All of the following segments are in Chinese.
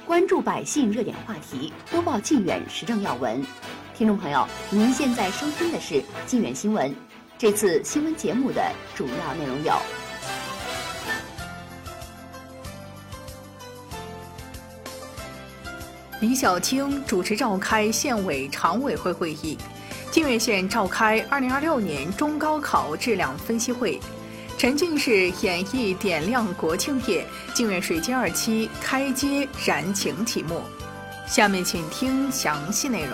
关注百姓热点话题，播报靖远时政要闻。听众朋友，您现在收听的是靖远新闻。这次新闻节目的主要内容有： 李小青主持召开县委常委会会议，靖远县召开2026年中高考质量分析会，沉浸式演绎点亮国庆夜，靖远水晶2期开街燃情启幕。下面请听详细内容。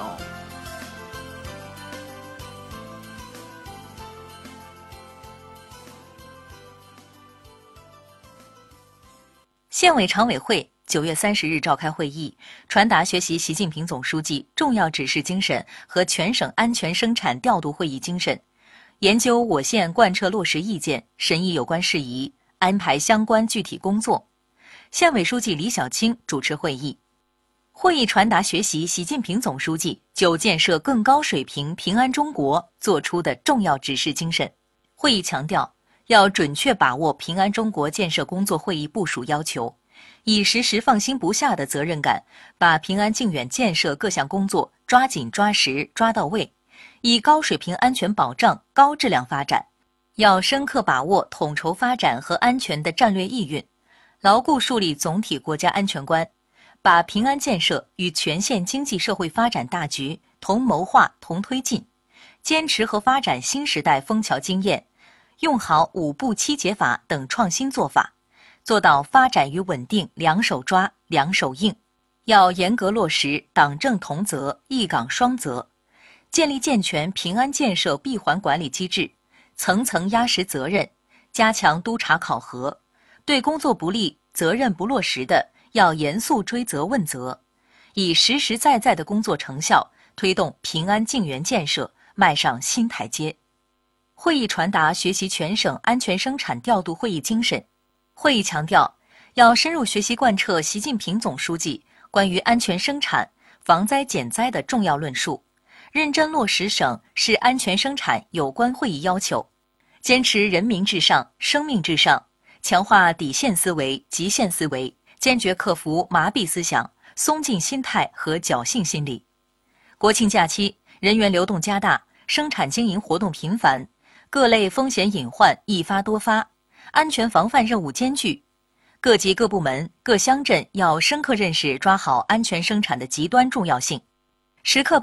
县委常委会9月30日召开会议，传达学习习近平总书记重要指示精神和全省安全生产调度会议精神，研究我县贯彻落实意见，审议有关事宜，安排相关具体工作。县委书记李小青主持会议。会议传达学习习近平总书记就建设更高水平平安中国作出的重要指示精神。会议强调，要准确把握平安中国建设工作会议部署要求，以时时放心不下的责任感，把平安靖远建设各项工作抓紧抓实抓到位，以高水平安全保障高质量发展。要深刻把握统筹发展和安全的战略意蕴，牢固树立总体国家安全观，把平安建设与全县经济社会发展大局同谋划同推进，坚持和发展新时代枫桥经验，用好5步7节法等创新做法，做到发展与稳定两手抓两手硬。要严格落实党政同责一岗双责，建立健全平安建设闭环管理机制，层层压实责任，加强督查考核，对工作不力责任不落实的要严肃追责问责，以实实在在的工作成效推动平安靖远建设迈上新台阶。会议传达学习全省安全生产调度会议精神。会议强调，要深入学习贯彻习近平总书记关于安全生产、防灾减灾的重要论述，认真落实省市安全生产有关会议要求，坚持人民至上、生命至上，强化底线思维、极限思维，坚决克服麻痹思想、松劲心态和侥幸心理。国庆假期，人员流动加大，生产经营活动频繁，各类风险隐患一发多发，安全防范任务艰巨。各级各部门、各乡镇要深刻认识抓好安全生产的极端重要性，时刻